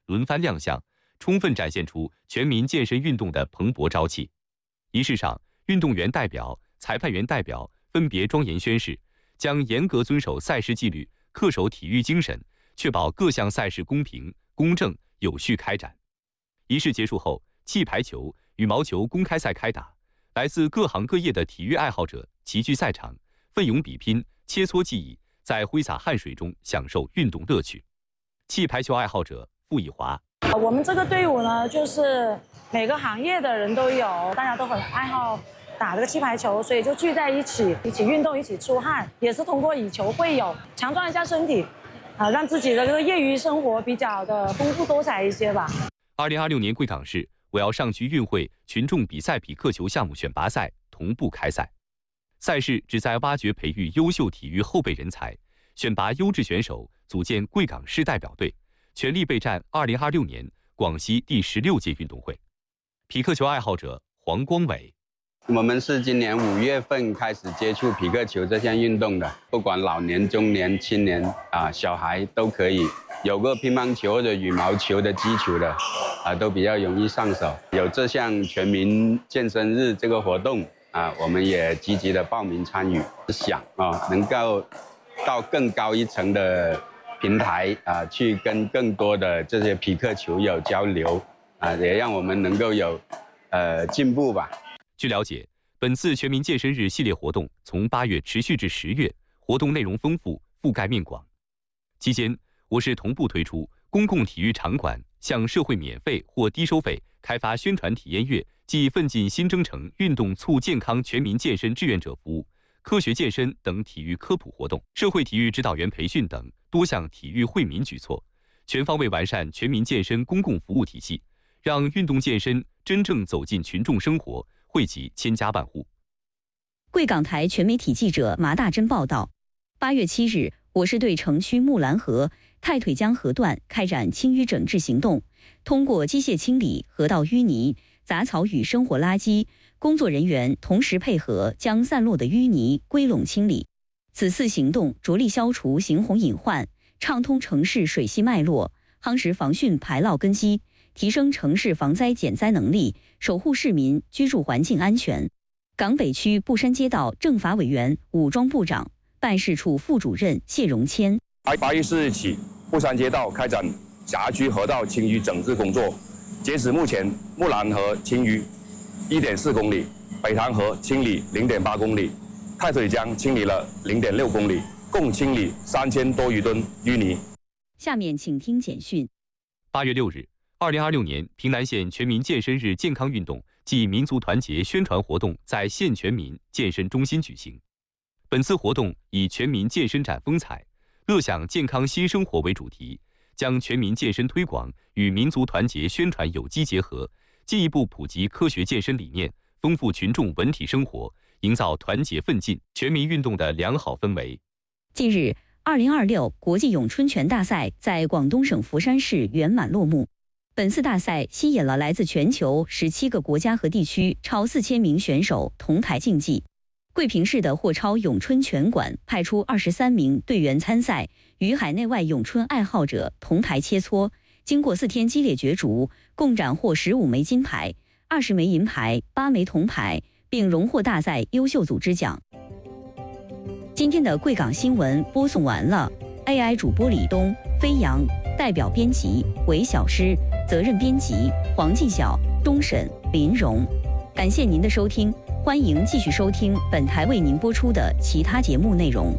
轮番亮相，充分展现出全民健身运动的蓬勃朝气。仪式上，运动员代表、裁判员代表分别庄严宣誓，将严格遵守赛事纪律，恪守体育精神，确保各项赛事公平、公正、有序开展。仪式结束后，气排球、羽毛球公开赛开打，来自各行各业的体育爱好者齐聚赛场，奋勇比拼，切磋技艺，在挥洒汗水中享受运动乐趣。气排球爱好者傅以华： 我们这个队伍呢，就是每个行业的人都有，大家都很爱好打这个气排球，所以就聚在一起运动，一起出汗，也是通过以球会友，强壮一下身体，让自己的这个业余生活比较的丰富多彩一些吧。 2026年贵港市我要上去运会群众比赛匹克球项目选拔赛同步开赛。赛事旨在挖掘培育优秀体育后备人才，选拔优质选手，组建贵港市代表队，全力备战2026年广西第16届运动会。匹克球爱好者黄光伟： 我们是今年5月份开始接触匹克球这项运动的，不管老年、中年、青年小孩都可以。有个乒乓球或者羽毛球的基础的都比较容易上手。有这项全民健身日这个活动我们也积极的报名参与，想能够到更高一层的平台去跟更多的这些匹克球友交流也让我们能够有进步吧。 据了解，本次全民健身日系列活动从8月持续至10月，活动内容丰富，覆盖面广。期间，我市同步推出公共体育场馆向社会免费或低收费开发宣传体验月暨奋进新征程运动促健康全民健身志愿者服务、科学健身等体育科普活动、社会体育指导员培训等多项体育惠民举措，全方位完善全民健身公共服务体系，让运动健身真正走进群众生活，惠及千家万户。 贵港台全媒体记者麻大珍报道：8月7日，我市对城区木兰河、太腿江河段开展清淤整治行动，通过机械清理河道淤泥、杂草与生活垃圾，工作人员同时配合将散落的淤泥归拢清理。此次行动着力消除行洪隐患，畅通城市水系脉络，夯实防汛排涝根基，提升城市防灾减灾能力，守护市民居住环境安全。港北区布山街道政法委员武装部长办事处副主任谢荣谦 ：8月4日起，布山街道开展辖区河道清淤整治工作。截止目前，木兰河清淤1.4公里，北塘河清理0.8公里，太腿江清理了0.6公里，共清理3000多余吨淤泥。 下面请听简讯。 8月6日，2026年平南县全民健身日健康运动暨民族团结宣传活动在县全民健身中心举行。本次活动以全民健身展风采，乐享健康新生活为主题，将全民健身推广与民族团结宣传有机结合，进一步普及科学健身理念，丰富群众文体生活，营造团结奋进、全民运动的良好氛围。 近日，2026国际咏春拳大赛在广东省佛山市圆满落幕。本次大赛吸引了来自全球17个国家和地区超4000名选手同台竞技。贵平市的霍超咏春拳馆派出23名队员参赛，与海内外咏春爱好者同台切磋。经过4天激烈角逐，共斩获15枚金牌、20枚银牌、8枚铜牌，并荣获大赛优秀组织奖。今天的贵港新闻播送完了。AI 主播李东、飞扬，代表编辑韦小诗，责任编辑黄继晓、东沈、林荣。感谢您的收听，欢迎继续收听本台为您播出的其他节目内容。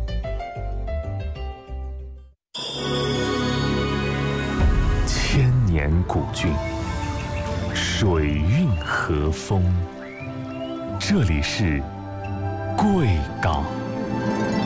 千年古郡，水韵和风，这里是贵港。